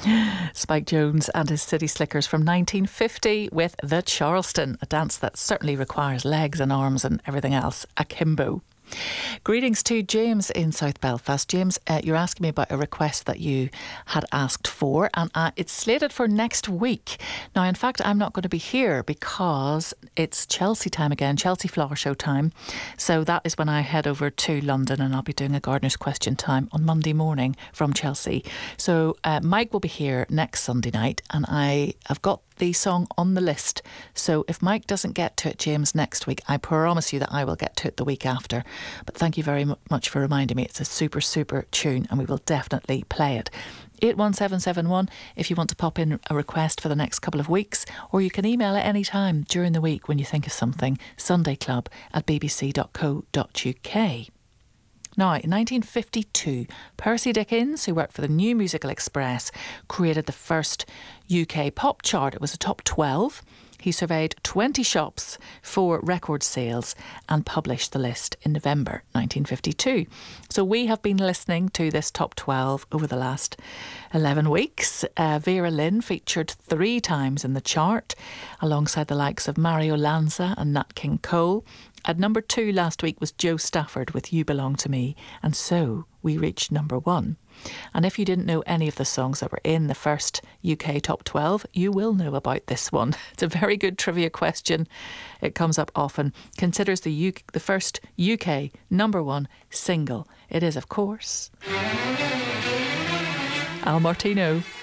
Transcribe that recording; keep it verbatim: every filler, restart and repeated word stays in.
Spike Jones and his City Slickers from nineteen fifty with the Charleston, a dance that certainly requires legs and arms and everything else, akimbo. Greetings to James in South Belfast. James, uh, you're asking me about a request that you had asked for, and uh, it's slated for next week. Now, in fact, I'm not going to be here because it's Chelsea time again, Chelsea Flower Show time. So that is when I head over to London, and I'll be doing a Gardener's Question time on Monday morning from Chelsea. So uh, Mike will be here next Sunday night, and I have got the song on the list. So if Mike doesn't get to it, James, next week, I promise you that I will get to it the week after. But thank you very much for reminding me. It's a super, super tune, and we will definitely play it. eight one seven seven one if you want to pop in a request for the next couple of weeks, or you can email at any time during the week when you think of something, sundayclub at b b c dot co dot u k. Now, in nineteen fifty-two, Percy Dickens, who worked for the New Musical Express, created the first U K pop chart. It was a top twelve. He surveyed twenty shops for record sales and published the list in November nineteen fifty-two. So we have been listening to this top twelve over the last eleven weeks. Uh, Vera Lynn featured three times in the chart, alongside the likes of Mario Lanza and Nat King Cole. At number two last week was Joe Stafford with You Belong to Me, and so we reached number one. And if you didn't know any of the songs that were in the first U K top twelve, you will know about this one. It's a very good trivia question. It comes up often. Considers the U K, the first U K number one single. It is, of course, Al Martino.